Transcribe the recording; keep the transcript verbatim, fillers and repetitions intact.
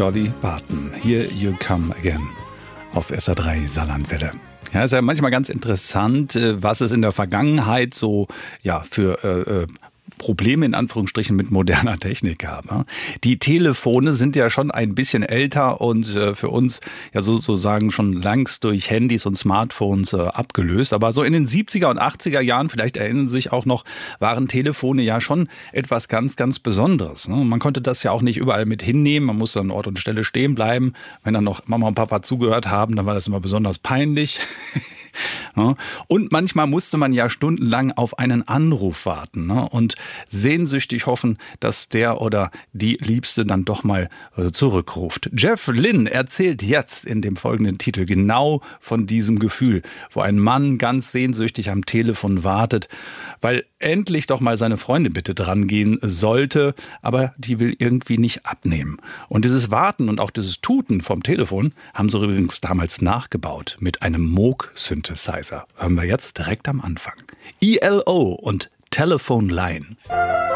Dolly Parton. Here You Come Again auf S R drei Saarlandwelle. Ja, ist ja manchmal ganz interessant, was es in der Vergangenheit so ja für äh, Probleme in Anführungsstrichen mit moderner Technik gab. Die Telefone sind ja schon ein bisschen älter und äh, für uns ja sozusagen schon längst durch Handys und Smartphones äh, abgelöst. Aber so in den siebziger und achtziger Jahren, vielleicht erinnern Sie sich auch noch, waren Telefone ja schon etwas ganz, ganz Besonderes. Ne? Man konnte das ja auch nicht überall mit hinnehmen. Man musste an Ort und Stelle stehen bleiben. Wenn dann noch Mama und Papa zugehört haben, dann war das immer besonders peinlich. Ja, und manchmal musste man ja stundenlang auf einen Anruf warten, ne, und sehnsüchtig hoffen, dass der oder die Liebste dann doch mal äh, zurückruft. Jeff Lynne erzählt jetzt in dem folgenden Titel genau von diesem Gefühl, wo ein Mann ganz sehnsüchtig am Telefon wartet, weil endlich doch mal seine Freundin bitte dran gehen sollte, aber die will irgendwie nicht abnehmen. Und dieses Warten und auch dieses Tuten vom Telefon haben sie übrigens damals nachgebaut mit einem Moog-Synthesizer. Hören wir jetzt direkt am Anfang. E L O und Telephone Line.